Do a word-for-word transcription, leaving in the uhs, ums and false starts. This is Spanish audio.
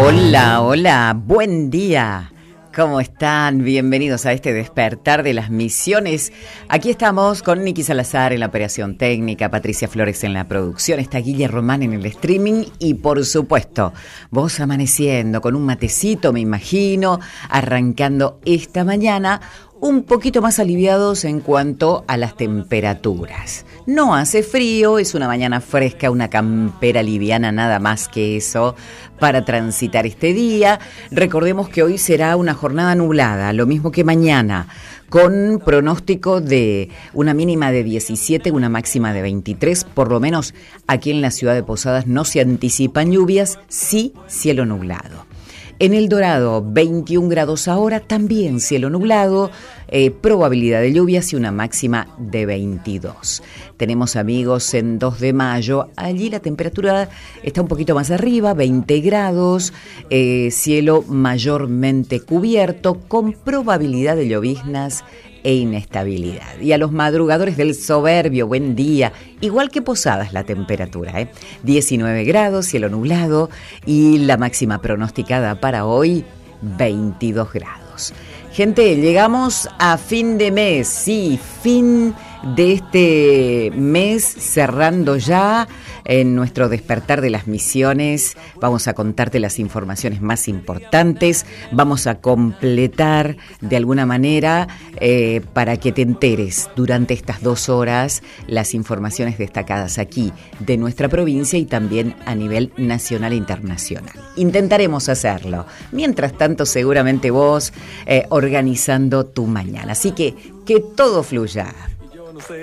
Hola, hola, buen día. ¿Cómo están? Bienvenidos a este despertar de las misiones. Aquí estamos con Nicky Salazar en la operación técnica, Patricia Flores en la producción, está Guille Román en el streaming y por supuesto, vos amaneciendo con un matecito, me imagino, arrancando esta mañana un poquito más aliviados en cuanto a las temperaturas. No hace frío, es una mañana fresca, una campera liviana, nada más que eso, para transitar este día. Recordemos que hoy será una jornada nublada, lo mismo que mañana, con pronóstico de una mínima de diecisiete, una máxima de veintitrés, por lo menos aquí en la ciudad de Posadas no se anticipan lluvias, sí cielo nublado. En El Dorado, veintiún grados ahora, también cielo nublado, eh, probabilidad de lluvias y una máxima de veintidós. Tenemos amigos en dos de mayo, allí la temperatura está un poquito más arriba, veinte grados, eh, cielo mayormente cubierto, con probabilidad de lloviznas e inestabilidad. Y a los madrugadores del soberbio, buen día, igual que Posadas la temperatura, ¿eh? diecinueve grados, cielo nublado y la máxima pronosticada para hoy, veintidós grados. Gente, llegamos a fin de mes, sí, fin de este mes, cerrando ya en nuestro despertar de las misiones. Vamos a contarte las informaciones más importantes, vamos a completar de alguna manera eh, para que te enteres durante estas dos horas las informaciones destacadas aquí de nuestra provincia y también a nivel nacional e internacional. Intentaremos hacerlo. Mientras tanto, seguramente vos eh, organizando tu mañana. Así que que todo fluya.